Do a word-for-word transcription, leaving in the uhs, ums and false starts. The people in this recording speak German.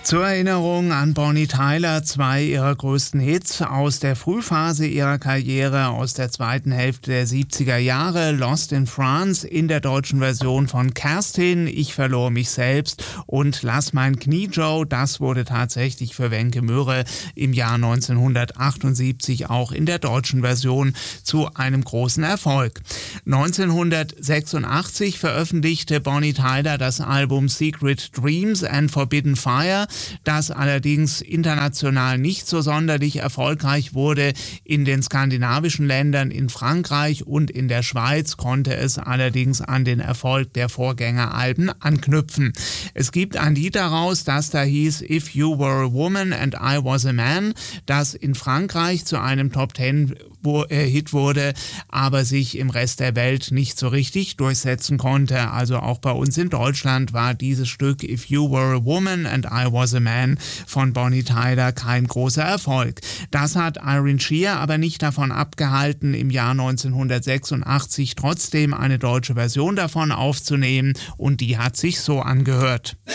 Zur Erinnerung an Bonnie Tyler, zwei ihrer größten Hits aus der Frühphase ihrer Karriere, aus der zweiten Hälfte der siebziger Jahre, Lost in France in der deutschen Version von Kerstin, Ich verlor mich selbst und Lass mein Knie, Joe, das wurde tatsächlich für Wenke Möhre im Jahr neunzehnhundertachtundsiebzig auch in der deutschen Version zu einem großen Erfolg. neunzehnhundertsechsundachtzig veröffentlichte Bonnie Tyler das Album Secret Dreams and Forbidden Fire, das allerdings international nicht so sonderlich erfolgreich wurde. In den skandinavischen Ländern, in Frankreich und in der Schweiz konnte es allerdings an den Erfolg der Vorgängeralben anknüpfen. Es gibt ein Lied daraus, das da hieß If You Were a Woman and I Was a Man, das in Frankreich zu einem Top-Ten-Hit wurde, aber sich im Rest der Welt nicht so richtig durchsetzen konnte. Also auch bei uns in Deutschland war dieses Stück If You Were a Woman and I Was a Man von Bonnie Tyler kein großer Erfolg. Das hat Irene Shear aber nicht davon abgehalten, im Jahr neunzehnhundertsechsundachtzig trotzdem eine deutsche Version davon aufzunehmen, und die hat sich so angehört. This